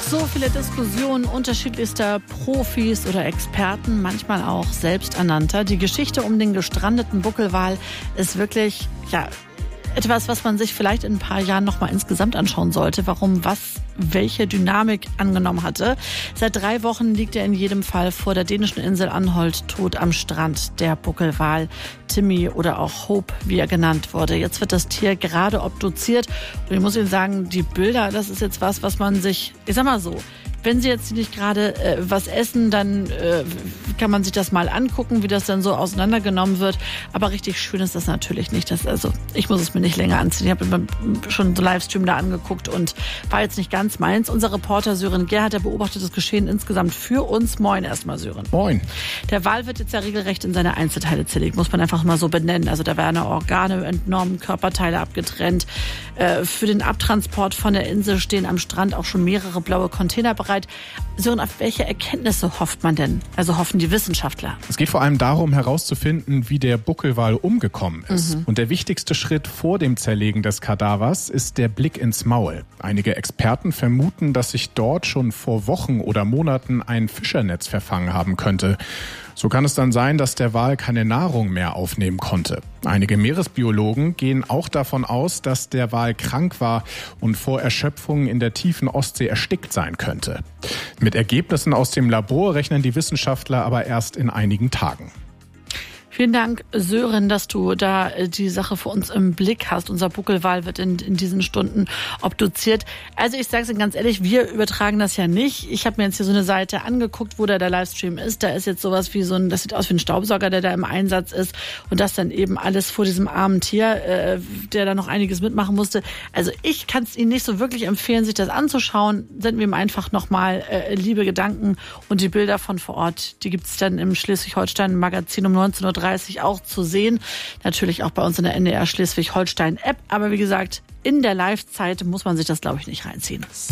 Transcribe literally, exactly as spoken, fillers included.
So viele Diskussionen unterschiedlichster Profis oder Experten, manchmal auch selbsternannter. Die Geschichte um den gestrandeten Buckelwal ist wirklich, ja, etwas, was man sich vielleicht in ein paar Jahren noch mal insgesamt anschauen sollte, warum was welche Dynamik angenommen hatte. Seit drei Wochen liegt er in jedem Fall vor der dänischen Insel Anholt tot am Strand. Der Buckelwal Timmy oder auch Hope, wie er genannt wurde. Jetzt wird das Tier gerade obduziert. Und ich muss Ihnen sagen, die Bilder, das ist jetzt was, was man sich, ich sag mal so, wenn Sie jetzt nicht gerade äh, was essen, dann äh, kann man sich das mal angucken, wie das dann so auseinandergenommen wird. Aber richtig schön ist das natürlich nicht. Das, also ich muss es mir nicht länger anziehen. Ich habe schon so Livestream da angeguckt und war jetzt nicht ganz meins. Unser Reporter Sören Gerhardt, der beobachtet das Geschehen insgesamt für uns. Moin erstmal, Sören. Moin. Der Wal wird jetzt ja regelrecht in seine Einzelteile zerlegt, muss man einfach mal so benennen. Also da werden Organe entnommen, Körperteile abgetrennt. Äh, für den Abtransport von der Insel stehen am Strand auch schon mehrere blaue Container bereit. Sören, auf welche Erkenntnisse hofft man denn? Also hoffen die Wissenschaftler? Es geht vor allem darum, herauszufinden, wie der Buckelwal umgekommen ist. Mhm. Und der wichtigste Schritt vor dem Zerlegen des Kadavers ist der Blick ins Maul. Einige Experten vermuten, dass sich dort schon vor Wochen oder Monaten ein Fischernetz verfangen haben könnte. So kann es dann sein, dass der Wal keine Nahrung mehr aufnehmen konnte. Einige Meeresbiologen gehen auch davon aus, dass der Wal krank war und vor Erschöpfung in der tiefen Ostsee erstickt sein könnte. Mit Ergebnissen aus dem Labor rechnen die Wissenschaftler aber erst in einigen Tagen. Vielen Dank, Sören, dass du da die Sache für uns im Blick hast. Unser Buckelwal wird in, in diesen Stunden obduziert. Also ich sage es Ihnen ganz ehrlich, wir übertragen das ja nicht. Ich habe mir jetzt hier so eine Seite angeguckt, wo da der Livestream ist. Da ist jetzt sowas wie so ein, das sieht aus wie ein Staubsauger, der da im Einsatz ist. Und das dann eben alles vor diesem armen Tier, äh, der da noch einiges mitmachen musste. Also ich kann es Ihnen nicht so wirklich empfehlen, sich das anzuschauen. Senden wir ihm einfach nochmal äh, liebe Gedanken. Und die Bilder von vor Ort, die gibt es dann im Schleswig-Holstein-Magazin um neunzehn Uhr dreißig auch zu sehen. Natürlich auch bei uns in der N D R Schleswig-Holstein-App. Aber wie gesagt, in der Live-Zeit muss man sich das, glaube ich, nicht reinziehen.